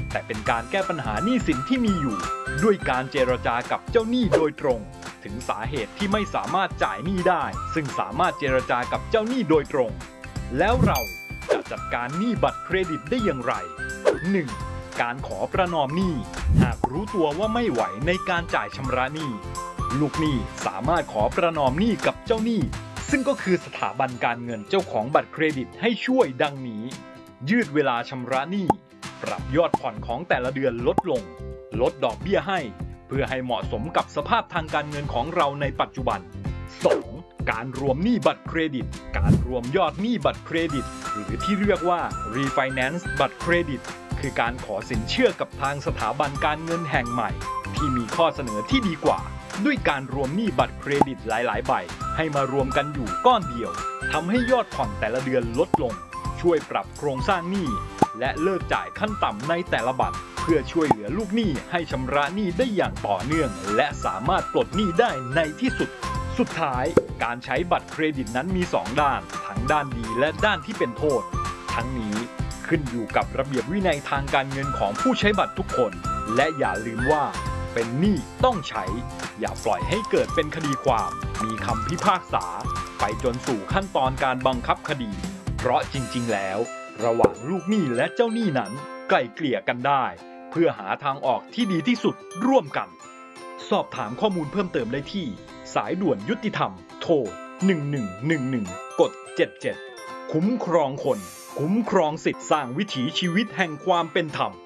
แต่เป็นการแก้ปัญหาหนี้สินที่มีอยู่ด้วยการเจรจากับเจ้าหนี้โดยตรงถึงสาเหตุที่ไม่สามารถจ่ายหนี้ได้ซึ่งสามารถเจรจากับเจ้าหนี้โดยตรงแล้วเราจะจัดการหนี้บัตรเครดิตได้อย่างไร 1. การขอประนอมหนี้หากรู้ตัวว่าไม่ไหวในการจ่ายชำระหนี้ลูกหนี้สามารถขอประนอมหนี้กับเจ้าหนี้ซึ่งก็คือสถาบันการเงินเจ้าของบัตรเครดิตให้ช่วยดังนี้ยืดเวลาชำระหนี้ปรับยอดผ่อนของแต่ละเดือนลดลงลดดอกเบี้ยให้เพื่อให้เหมาะสมกับสภาพทางการเงินของเราในปัจจุบัน 2. การรวมหนี้บัตรเครดิตการรวมยอดหนี้บัตรเครดิตหรือที่เรียกว่า Refinance บัตรเครดิตคือการขอสินเชื่อกับทางสถาบันการเงินแห่งใหม่ที่มีข้อเสนอที่ดีกว่าด้วยการรวมหนี้บัตรเครดิตหลายๆใบให้มารวมกันอยู่ก้อนเดียวทำให้ยอดผ่อนแต่ละเดือนลดลงช่วยปรับโครงสร้างหนี้และเลิกจ่ายขั้นต่ำในแต่ละบัตรเพื่อช่วยเหลือลูกหนี้ให้ชำระหนี้ได้อย่างต่อเนื่องและสามารถปลดหนี้ได้ในที่สุดสุดท้ายการใช้บัตรเครดิตนั้นมี2ด้านทั้งด้านดีและด้านที่เป็นโทษทั้งนี้ขึ้นอยู่กับระเบียบวินัยทางการเงินของผู้ใช้บัตรทุกคนและอย่าลืมว่าเป็นหนี้ต้องใช้อย่าปล่อยให้เกิดเป็นคดีความมีคำพิพากษาไปจนสู่ขั้นตอนการบังคับคดีเพราะจริงๆแล้วระหว่างลูกหนี้และเจ้าหนี้นั้นไกล่เกลี่ยกันได้เพื่อหาทางออกที่ดีที่สุดร่วมกันสอบถามข้อมูลเพิ่มเติมได้ที่สายด่วนยุติธรรมโทร1111กด77คุ้มครองคนคุ้มครองสิทธิสร้างวิถีชีวิตแห่งความเป็นธรรม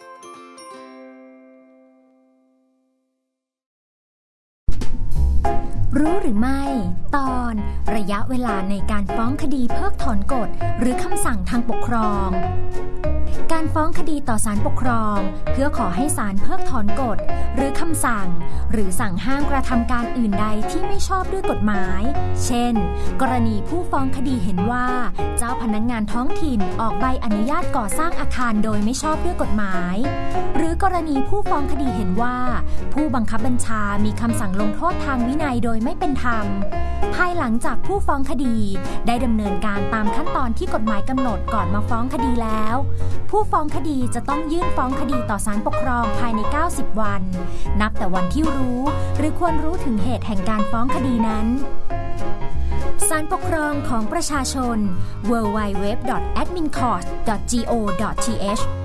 รู้หรือไม่ตอนระยะเวลาในการฟ้องคดีเพิกถอนกฎหรือคำสั่งทางปกครองการฟ้องคดีต่อศาลปกครองเพื่อขอให้ศาลเพิกถอนกฎหรือคำสั่งหรือสั่งห้ามกระทำการอื่นใดที่ไม่ชอบด้วยกฎหมายเช่นกรณีผู้ฟ้องคดีเห็นว่าเจ้าพนักงานท้องถิ่นออกใบอนุญาตก่อสร้างอาคารโดยไม่ชอบด้วยกฎหมายหรือกรณีผู้ฟ้องคดีเห็นว่าผู้บังคับบัญชามีคำสั่งลงโทษทางวินัยโดยไม่เป็นธรรมภายหลังจากผู้ฟ้องคดีได้ดำเนินการตามขั้นตอนที่กฎหมายกำหนดก่อนมาฟ้องคดีแล้วผู้ฟ้องคดีจะต้องยื่นฟ้องคดีต่อศาลปกครองภายใน90วันนับแต่วันที่รู้หรือควรรู้ถึงเหตุแห่งการฟ้องคดีนั้นศาลปกครองของประชาชน www.admincourt.go.th